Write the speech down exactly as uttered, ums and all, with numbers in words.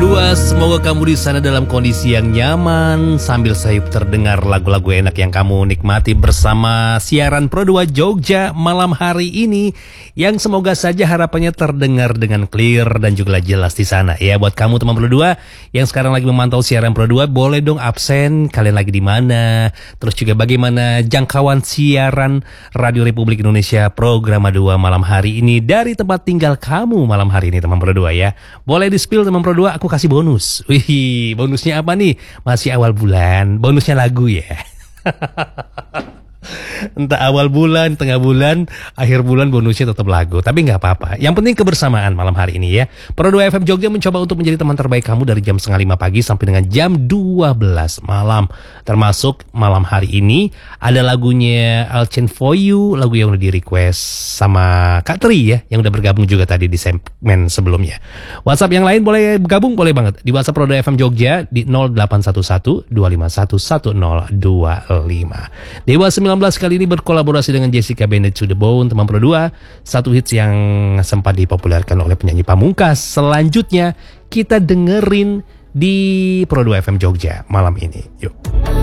dua, semoga kamu di sana dalam kondisi yang nyaman sambil sayup terdengar lagu-lagu enak yang kamu nikmati bersama siaran Pro dua Jogja malam hari ini, yang semoga saja harapannya terdengar dengan clear dan juga jelas di sana ya. Buat kamu teman Pro dua yang sekarang lagi memantau siaran Pro dua, boleh dong absen kalian lagi di mana, terus juga bagaimana jangkauan siaran Radio Republik Indonesia program dua malam hari ini dari tempat tinggal kamu malam hari ini teman Pro dua ya. Boleh di-spill teman Pro dua, aku kasih bonus. Wih, bonusnya apa nih? Masih awal bulan, bonusnya lagu ya. Entah awal bulan, tengah bulan, akhir bulan bonusnya tetap lagu. Tapi nggak apa-apa. Yang penting kebersamaan malam hari ini ya. Pro dua F M Jogja mencoba untuk menjadi teman terbaik kamu dari jam setengah lima pagi sampai dengan jam dua belas malam. Termasuk malam hari ini ada lagunya I'll Change For You, lagu yang udah di request sama Kak Tri ya, yang udah bergabung juga tadi di segmen sebelumnya. WhatsApp yang lain boleh bergabung, boleh banget. Di WhatsApp Pro dua F M Jogja di nol delapan satu satu dua lima satu satu nol dua lima. Dewa sembilan belas kali ini berkolaborasi dengan Jessica Bennett To The Bone, teman Pro dua. Satu hits yang sempat dipopulerkan oleh penyanyi Pamungkas. Selanjutnya kita dengerin di Pro dua F M Jogja malam ini. Yuk.